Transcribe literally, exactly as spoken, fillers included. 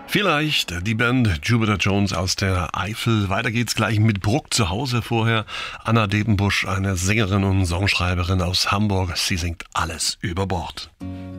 Vielleicht die Band Jupiter Jones aus der Eifel. Weiter geht's gleich mit Bruck zu Hause. Vorher Anna Debenbusch, eine Sängerin und Songschreiberin aus Hamburg. Sie singt alles über Bord.